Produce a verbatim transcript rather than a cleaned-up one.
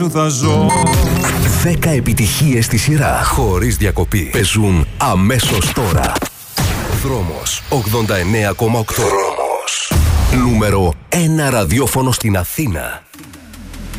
θα ζω. Δέκα επιτυχίες στη σειρά, χωρίς διακοπή. Παίζουν αμέσως τώρα. Δρόμος ογδόντα εννέα κόμμα οκτώ. Δρόμος. Νούμερο ένα ραδιόφωνο στην Αθήνα.